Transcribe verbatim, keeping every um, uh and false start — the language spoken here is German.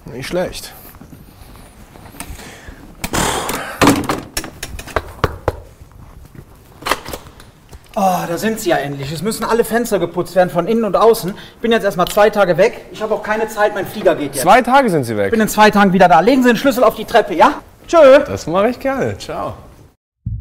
Nicht schlecht. Oh, da sind sie ja endlich. Es müssen alle Fenster geputzt werden, von innen und außen. Ich bin jetzt erstmal zwei Tage weg. Ich habe auch keine Zeit, mein Flieger geht jetzt. Zwei Tage sind Sie weg? Ich bin in zwei Tagen wieder da. Legen Sie den Schlüssel auf die Treppe, ja? Tschö. Das mache ich gerne. Ciao.